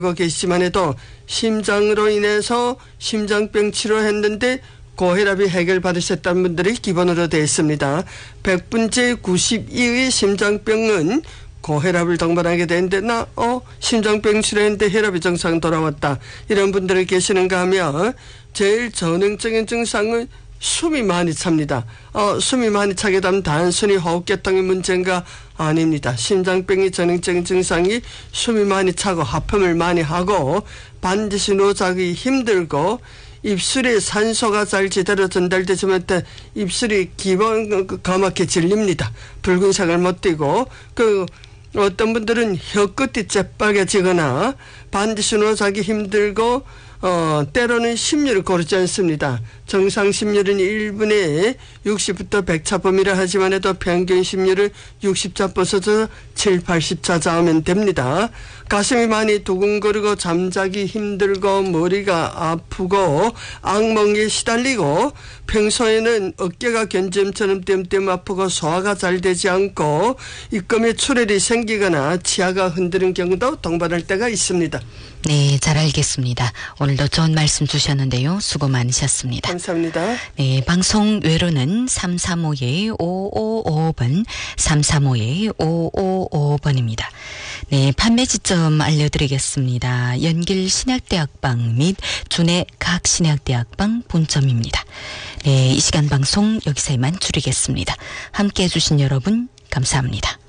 계시지만 해도 심장으로 인해서 심장병 치료했는데 고혈압이 해결받으셨다는 분들이 기본으로 되어 있습니다. 100분째 92의 심장병은 고혈압을 동반하게 되는데 심장병 치료했는데 혈압이 정상 돌아왔다. 이런 분들이 계시는가 하면 제일 전형적인 증상은 숨이 많이 찹니다. 숨이 많이 차게 되면 단순히 호흡계통의 문제인가? 아닙니다. 심장병의 전형적인 증상이 숨이 많이 차고 하품을 많이 하고 반드시 누워자기 힘들고 입술에 산소가 잘 제대로 전달되지 못해 입술이 까맣게 질립니다. 붉은색을 못 띠고 어떤 분들은 혀끝이 재빨개지거나 반드시 누워자기 힘들고 때로는 심률을 고르지 않습니다. 정상 심률은 1분에 60부터 100차범위라 하지만 해도 평균 심률을 60차 벗어서 7, 80차 자으면 됩니다. 가슴이 많이 두근거리고 잠자기 힘들고 머리가 아프고 악몽에 시달리고 평소에는 어깨가 견점처럼 땜땜 아프고 소화가 잘 되지 않고 입금에 출혈이 생기거나 치아가 흔드는 경우도 동반할 때가 있습니다. 네, 잘 알겠습니다. 오늘도 좋은 말씀 주셨는데요. 수고 많으셨습니다. 감사합니다. 네, 방송 외로는 335-5555번, 335-5555번입니다. 네, 판매 지점 알려드리겠습니다. 연길신약대학방 및 준해 각신약대학방 본점입니다. 네, 이 시간 방송 여기서 이만 줄이겠습니다. 함께해 주신 여러분 감사합니다.